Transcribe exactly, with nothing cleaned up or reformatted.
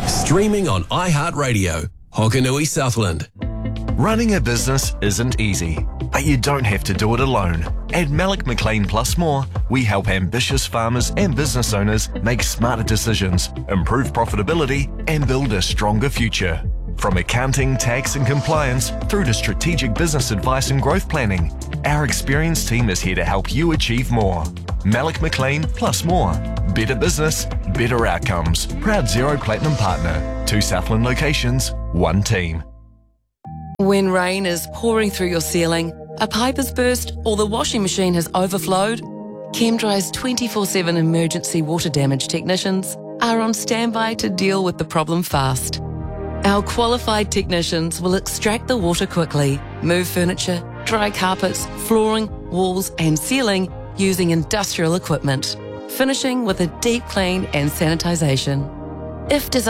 Streaming on iHeartRadio, Hokanui Southland. Running a business isn't easy, but you don't have to do it alone. At Malik McLean Plus More, we help ambitious farmers and business owners make smarter decisions, improve profitability, and build a stronger future. From accounting, tax and compliance through to strategic business advice and growth planning, our experienced team is here to help you achieve more. Malik McLean Plus More. Better business, better outcomes. Proud Zero Platinum partner. Two Southland locations, one team. When rain is pouring through your ceiling, a pipe has burst or the washing machine has overflowed, ChemDry's twenty-four seven emergency water damage technicians are on standby to deal with the problem fast. Our qualified technicians will extract the water quickly, move furniture, dry carpets, flooring, walls and ceiling using industrial equipment, finishing with a deep clean and sanitisation. If desired,